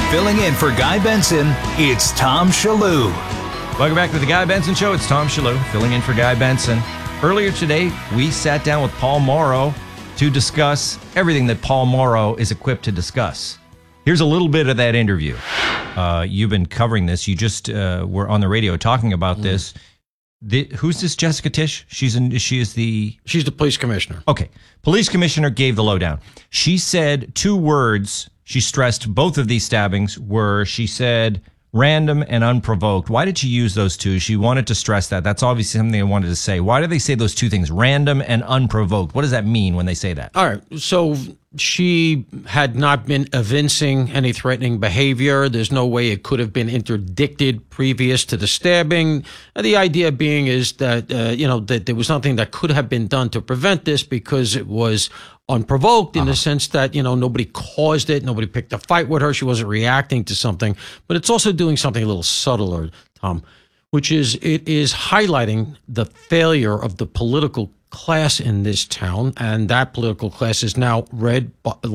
Filling in for Guy Benson, it's Tom Shillue. Welcome back to the Guy Benson Show. It's Tom Shillue filling in for Guy Benson. Earlier today, we sat down with Paul Mauro to discuss everything that Paul Mauro is equipped to discuss. Here's a little bit of that interview. You've been covering this. You just were on the radio talking about this. Who's this Jessica Tisch? She's the police commissioner. Okay. Police commissioner gave the lowdown. She said two words. She stressed both of these stabbings were, she said, random and unprovoked. Why did she use those two? She wanted to stress that. That's obviously something they wanted to say. Why do they say those two things, random and unprovoked? What does that mean when they say that? All right. So she had not been evincing any threatening behavior. There's no way it could have been interdicted previous to the stabbing. The idea being is that, that there was nothing that could have been done to prevent this because it was unprovoked in the sense that, nobody caused it. Nobody picked a fight with her. She wasn't reacting to something. But it's also doing something a little subtler, Tom, which is it is highlighting the failure of the political class in this town. And that political class is now led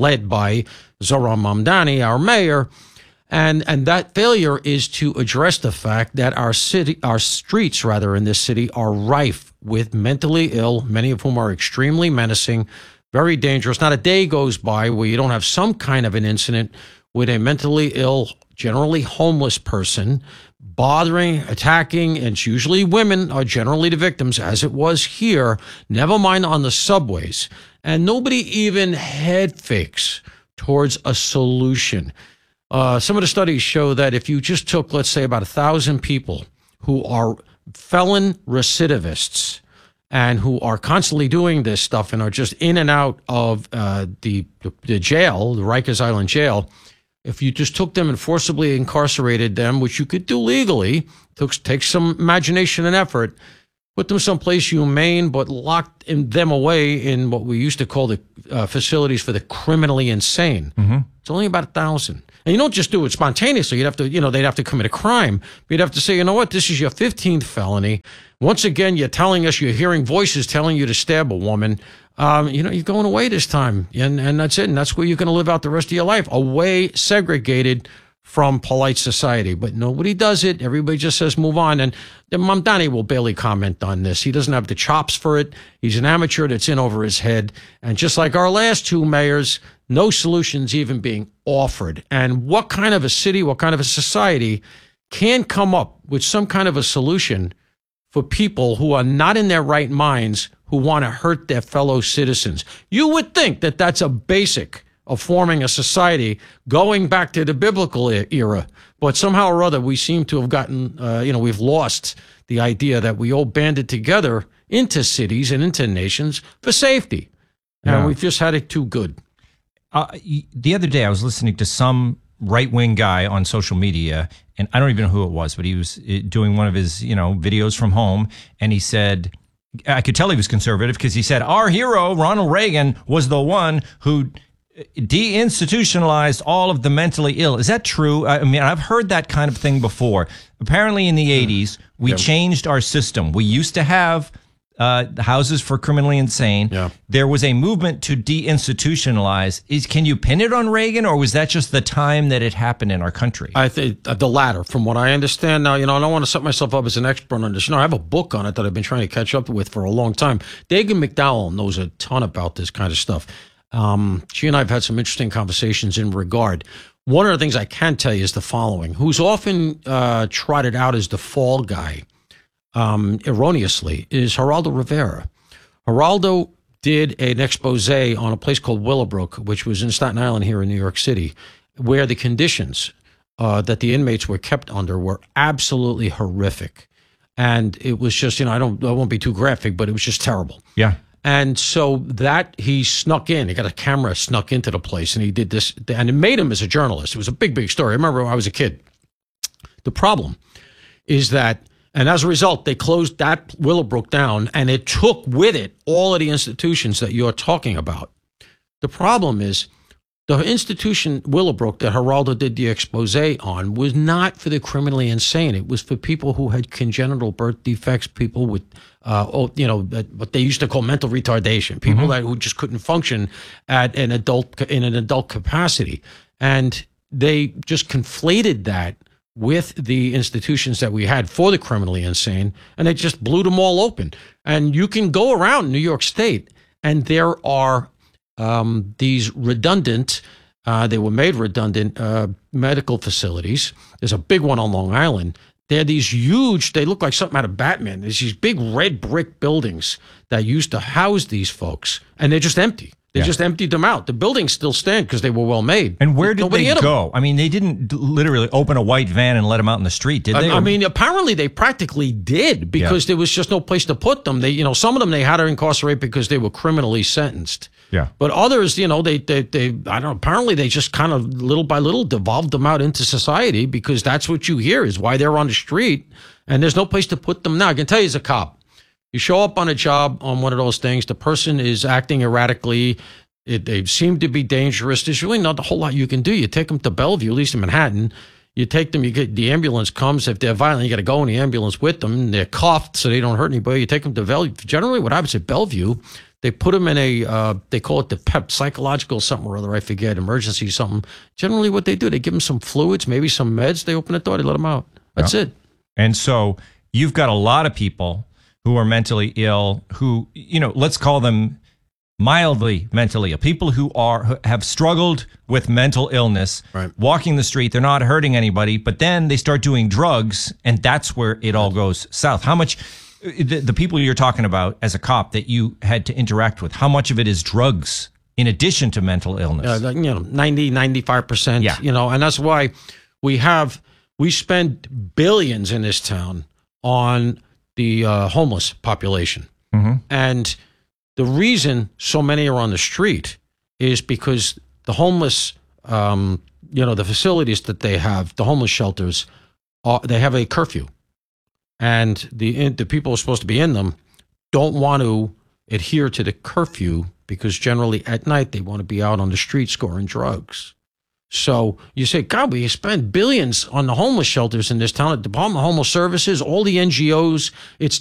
by Zohran Mamdani, our mayor. And that failure is to address the fact that our streets in this city are rife with mentally ill, many of whom are extremely menacing, very dangerous. Not a day goes by where you don't have some kind of an incident with a mentally ill, generally homeless person bothering, attacking, and it's usually women are generally the victims, as it was here, never mind on the subways. And nobody even head fakes towards a solution. Some of the studies show that if you just took, let's say, about 1,000 people who are felon recidivists and who are constantly doing this stuff and are just in and out of the jail, the Rikers Island jail, if you just took them and forcibly incarcerated them, which you could do legally, takes some imagination and effort, put them someplace humane, but locked them away in what we used to call the facilities for the criminally insane. Mm-hmm. It's only about 1,000. And you don't just do it spontaneously. You'd have to, they'd have to commit a crime. But you'd have to say, you know what, this is your 15th felony. Once again, you're telling us, you're hearing voices telling you to stab a woman. You're going away this time. And that's it. And that's where you're going to live out the rest of your life, away, segregated from polite society. But nobody does it. Everybody just says move on. And Mamdani will barely comment on this. He doesn't have the chops for it. He's an amateur that's in over his head. And just like our last two mayors, no solutions even being offered. And what kind of a city, what kind of a society can come up with some kind of a solution for people who are not in their right minds, who want to hurt their fellow citizens? You would think that that's a basic of forming a society going back to the biblical era. But somehow or other, we seem to have gotten, we've lost the idea that we all banded together into cities and into nations for safety. Yeah. And we've just had it too good. The other day, I was listening to some right-wing guy on social media, and I don't even know who it was, but he was doing one of his, videos from home, and he said, I could tell he was conservative because he said, our hero, Ronald Reagan, was the one who deinstitutionalized all of the mentally ill. Is that true? I mean, I've heard that kind of thing before. Apparently in the 80s, we changed our system. We used to have houses for criminally insane. Yeah. There was a movement to deinstitutionalize. Can you pin it on Reagan, or was that just the time that it happened in our country? I think the latter, from what I understand. Now, I don't want to set myself up as an expert on this. I have a book on it that I've been trying to catch up with for a long time. Dagan McDowell knows a ton about this kind of stuff. She and I have had some interesting conversations in regard. One of the things I can tell you is the following. Who's often trotted out as the fall guy, erroneously, is Geraldo Rivera. Geraldo did an expose on a place called Willowbrook, which was in Staten Island here in New York City, where the conditions that the inmates were kept under were absolutely horrific. And it was just, I won't be too graphic, but it was just terrible. Yeah. And so that he snuck in, he got a camera, snuck into the place, and he did this, and it made him as a journalist. It was a big, big story. I remember when I was a kid. The problem is that, and as a result, they closed that Willowbrook down, and it took with it all of the institutions that you're talking about. The problem is the institution Willowbrook that Geraldo did the expose on was not for the criminally insane. It was for people who had congenital birth defects, people with, what they used to call mental retardation, people who just couldn't function in an adult capacity. And they just conflated that with the institutions that we had for the criminally insane, and they just blew them all open. And you can go around New York State, and there are these redundant, they were made redundant medical facilities. There's a big one on Long Island. They're these huge, they look like something out of Batman. There's these big red brick buildings that used to house these folks, and they're just empty. They just emptied them out. The buildings still stand because they were well made. And where did they go? I mean, they didn't literally open a white van and let them out in the street, did they? I mean, apparently they practically did because there was just no place to put them. They, you know, some of them they had to incarcerate because they were criminally sentenced. Yeah. But others, you know, they I don't know, apparently they just kind of little by little devolved them out into society because that's what you hear is why they're on the street and there's no place to put them now. I can tell you as a cop, you show up on a job on one of those things, the person is acting erratically, they seem to be dangerous. There's really not a whole lot you can do. You take them to Bellevue, at least in Manhattan. You take them, you get the ambulance comes. If they're violent, you got to go in the ambulance with them. They're cuffed so they don't hurt anybody. You take them to Bellevue. Generally, what happens at Bellevue, they put them in a, they call it the PEP, psychological something or other, I forget, emergency something. Generally, what they do, they give them some fluids, maybe some meds. They open the door, they let them out. That's it. And so you've got a lot of people who are mentally ill, who, you know, let's call them mildly mentally ill, people who have struggled with mental illness, walking the street, they're not hurting anybody, but then they start doing drugs, and that's where it all goes south. How much, the people you're talking about as a cop that you had to interact with, how much of it is drugs in addition to mental illness? You know, 90, 95%, you know, and that's why we spend billions in this town on the homeless population. And the reason so many are on the street is because the homeless, you know, the facilities that they have, the homeless shelters, they have a curfew. And the people who are supposed to be in them don't want to adhere to the curfew because generally at night they want to be out on the street scoring drugs. So you say, God, we spend billions on the homeless shelters in this town, the Department of Homeless Services, all the NGOs. It's